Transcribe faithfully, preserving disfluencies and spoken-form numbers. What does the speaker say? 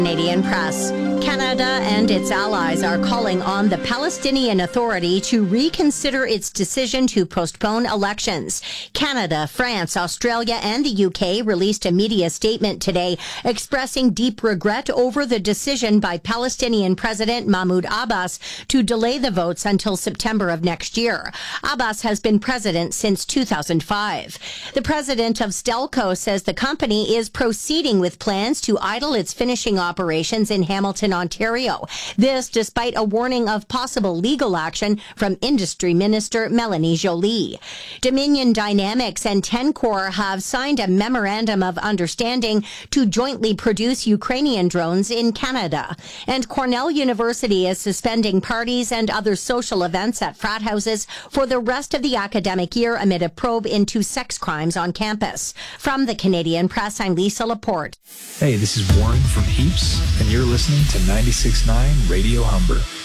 Canadian Press. Canada and its allies are calling on the Palestinian Authority to reconsider its decision to postpone elections. Canada, France, Australia, and the U K released a media statement today expressing deep regret over the decision by Palestinian President Mahmoud Abbas to delay the votes until September of next year. Abbas has been president since two thousand five. The president of Stelco says the company is proceeding with plans to idle its finishing operations in Hamilton, Ontario. This despite a warning of possible legal action from Industry Minister Melanie Joly. Dominion Dynamics and Tencor have signed a memorandum of understanding to jointly produce Ukrainian drones in Canada. And Cornell University is suspending parties and other social events at frat houses for the rest of the academic year amid a probe into sex crimes on campus. From the Canadian Press, I'm Lisa Laporte. Hey, this is Warren from Heaps, and you're listening to ninety-six point nine Radio Humber.